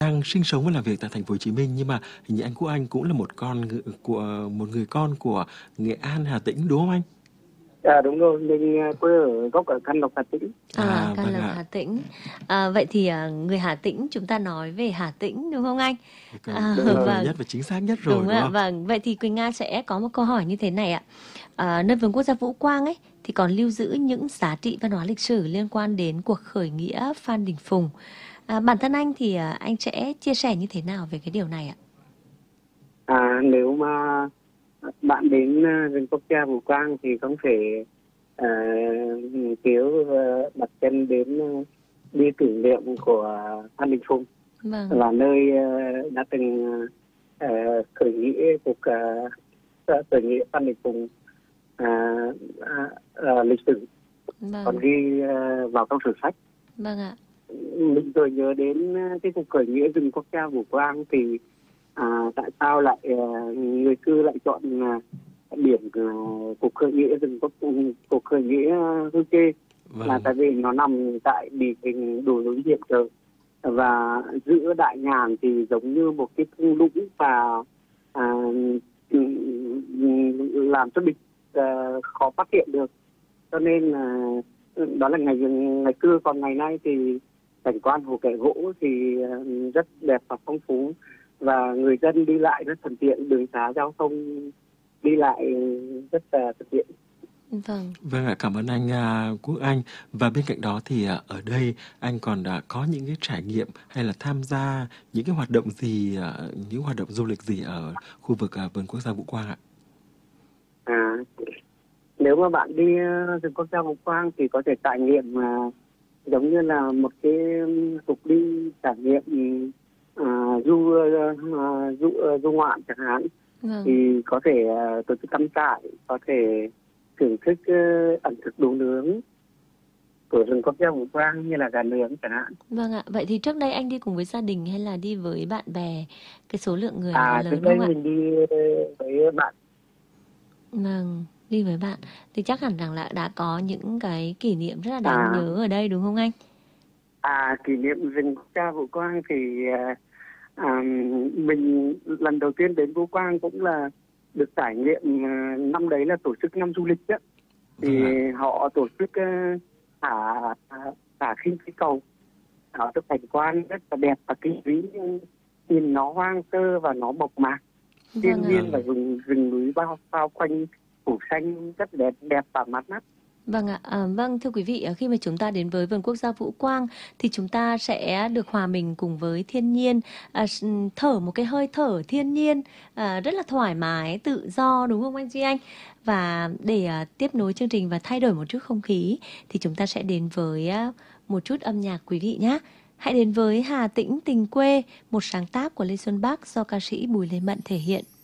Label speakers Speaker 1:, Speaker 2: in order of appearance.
Speaker 1: đang sinh sống và làm việc tại thành phố Hồ Chí Minh, nhưng mà hình như anh Quốc Anh cũng là một người con của Nghệ An, Hà Tĩnh đúng không anh?
Speaker 2: Đúng rồi, mình quê ở gốc ở Can Lộc, Hà Tĩnh.
Speaker 1: Vâng
Speaker 3: Can Lộc
Speaker 1: ạ.
Speaker 3: Hà Tĩnh. Vậy thì người Hà Tĩnh chúng ta nói về Hà Tĩnh đúng không anh?
Speaker 1: Còn
Speaker 2: Đúng
Speaker 1: tuyệt
Speaker 2: rồi.
Speaker 1: vời
Speaker 3: Vâng,
Speaker 1: nhất và chính xác nhất rồi
Speaker 3: đúng
Speaker 1: đúng
Speaker 3: ạ.
Speaker 1: không?
Speaker 3: Vâng, vậy thì Quỳnh Nga sẽ có một câu hỏi như thế này ạ. Nơi vườn quốc gia Vũ Quang ấy thì còn lưu giữ những giá trị văn hóa lịch sử liên quan đến cuộc khởi nghĩa Phan Đình Phùng. Bản thân anh thì anh sẽ chia sẻ như thế nào về cái điều này ạ?
Speaker 2: Nếu mà bạn đến rừng quốc gia Vũ Quang thì không thể thiếu đặt chân đến bia tưởng niệm của Phan Đình Phùng,
Speaker 3: Vâng,
Speaker 2: là nơi đã từng khởi nghĩa khởi nghĩa Phan Đình Phùng lịch sử còn
Speaker 3: vâng,
Speaker 2: ghi vào trong sử sách.
Speaker 3: vâng ạ.
Speaker 2: Mình rồi nhớ đến cái cuộc khởi nghĩa rừng quốc gia Vũ Quang thì tại sao lại người xưa lại chọn điểm cuộc khởi nghĩa cuộc khởi nghĩa Hương Khê, là
Speaker 1: Vâng,
Speaker 2: tại vì nó nằm tại địa hình đồi núi hiểm trở, và giữa đại ngàn thì giống như một cái thung lũng, và à, làm cho địch khó phát hiện được, cho nên là đó là ngày xưa. Còn ngày nay thì cảnh quan hồ kẻ gỗ thì rất đẹp và phong phú, và người dân đi lại rất thuận tiện, đường xá giao thông đi lại rất là thuận tiện.
Speaker 3: Vâng.
Speaker 1: vâng ạ, cảm ơn anh Quốc Anh. Và bên cạnh đó thì ở đây anh còn có những cái trải nghiệm hay là tham gia những cái hoạt động gì, những hoạt động du lịch gì ở khu vực vườn quốc gia Vũ Quang ạ?
Speaker 2: À, Nếu mà bạn đi rừng quốc gia Vũ Quang thì có thể trải nghiệm giống như là một cái cuộc đi trải nghiệm du ngoạn chẳng hạn,
Speaker 3: Vâng.
Speaker 2: thì có thể tổ chức cắm trại, có thể thưởng thức ẩm thực đồ nướng của rừng quốc gia Vũ Quang như là gà nướng chẳng hạn.
Speaker 3: Vâng ạ. Vậy thì trước đây anh đi cùng với gia đình hay là đi với bạn bè? Cái số lượng người nó có
Speaker 2: Trước
Speaker 3: lớn
Speaker 2: đây
Speaker 3: không ạ?
Speaker 2: mình đi với bạn.
Speaker 3: Vâng, đi với bạn. Thì chắc hẳn rằng là đã có những cái kỷ niệm rất là đáng
Speaker 2: à,
Speaker 3: nhớ ở đây đúng không anh?
Speaker 2: Kỷ niệm rừng quốc gia Vũ Quang thì mình lần đầu tiên đến Vũ Quang cũng là được trải nghiệm, năm đấy là tổ chức năm du lịch đó,
Speaker 1: Vâng
Speaker 2: thì
Speaker 1: ạ.
Speaker 2: họ tổ chức thả thả khinh khí cầu, nó được cảnh quan rất là đẹp và kỳ vĩ, nhìn nó hoang sơ và nó mộc mạc
Speaker 3: Vâng
Speaker 2: thiên
Speaker 3: ạ.
Speaker 2: nhiên, và
Speaker 1: Vâng.
Speaker 2: rừng núi bao quanh phủ xanh rất đẹp và mát mắt.
Speaker 3: Vâng ạ. Vâng, thưa quý vị, khi mà chúng ta đến với vườn quốc gia Vũ Quang thì chúng ta sẽ được hòa mình cùng với thiên nhiên, thở một cái hơi thở thiên nhiên rất là thoải mái, tự do đúng không anh Duy Anh? Và để tiếp nối chương trình và thay đổi một chút không khí thì chúng ta sẽ đến với một chút âm nhạc quý vị nhé. Hãy đến với Hà Tĩnh Tình Quê, một sáng tác của Lê Xuân Bắc do ca sĩ Bùi Lê Mận thể hiện.